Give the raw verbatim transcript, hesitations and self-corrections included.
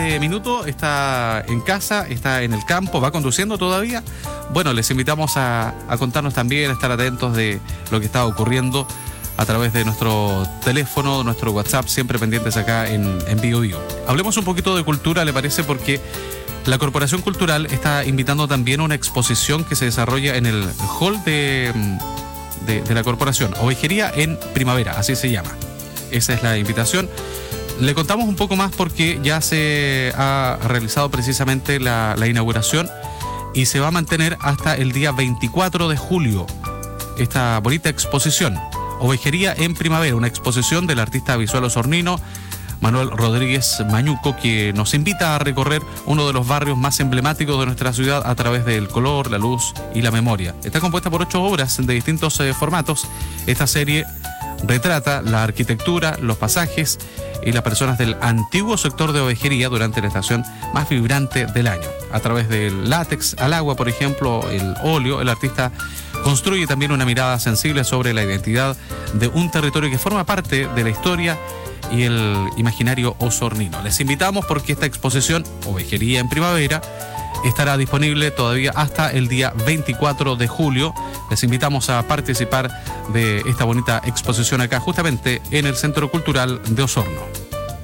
este minuto está en casa, está en el campo, va conduciendo todavía. Bueno, les invitamos a, a contarnos también, a estar atentos de lo que está ocurriendo a través de nuestro teléfono, nuestro WhatsApp, siempre pendientes acá en, en Bio Bio. Hablemos un poquito de cultura, ¿le parece? Porque la Corporación Cultural está invitando también a una exposición que se desarrolla en el hall de, de, de la Corporación, Ovejería en Primavera, así se llama. Esa es la invitación. Le contamos un poco más porque ya se ha realizado precisamente la, la inauguración y se va a mantener hasta el día veinticuatro de julio esta bonita exposición, Ovejería en Primavera, una exposición del artista visual osornino Manuel Rodríguez Mañuco, que nos invita a recorrer uno de los barrios más emblemáticos de nuestra ciudad a través del color, la luz y la memoria. Está compuesta por ocho obras de distintos eh, formatos. Esta serie retrata la arquitectura, los pasajes y las personas del antiguo sector de Ovejería durante la estación más vibrante del año. A través del látex al agua, por ejemplo, el óleo, el artista construye también una mirada sensible sobre la identidad de un territorio que forma parte de la historia y el imaginario osornino. Les invitamos porque esta exposición, Ovejería en Primavera, estará disponible todavía hasta el día veinticuatro de julio. Les invitamos a participar de esta bonita exposición acá, justamente en el Centro Cultural de Osorno.